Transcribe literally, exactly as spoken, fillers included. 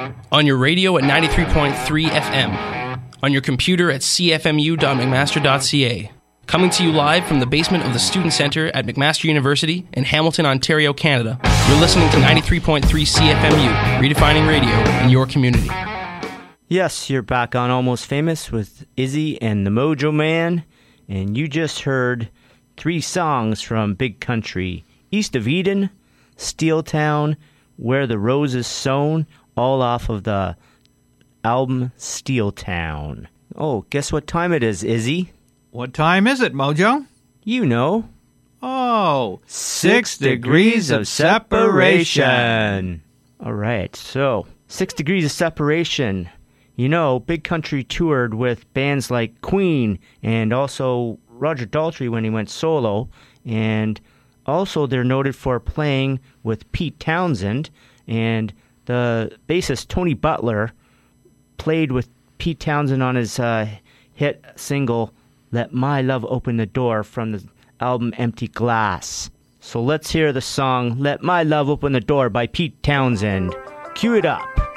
On your radio at ninety-three point three F M. On your computer at c f m u dot mcmaster dot c a. Coming to you live from the basement of the Student Centre at McMaster University in Hamilton, Ontario, Canada. You're listening to ninety-three point three C F M U, redefining radio in your community. Yes, you're back on Almost Famous with Izzy and the Mojo Man, and you just heard three songs from Big Country: East of Eden, Steel Town, Where the Rose is Sown, all off of the album Steel Town. Oh, guess what time it is, Izzy? What time is it, Mojo? You know. Oh, Six Degrees of Separation. All right, so Six Degrees of Separation. You know, Big Country toured with bands like Queen and also Roger Daltrey when he went solo. And also they're noted for playing with Pete Townsend. And the bassist Tony Butler played with Pete Townsend on his uh, hit single, Let My Love Open the Door, from the album Empty Glass. So let's hear the song Let My Love Open the Door by Pete Townsend. Cue it up.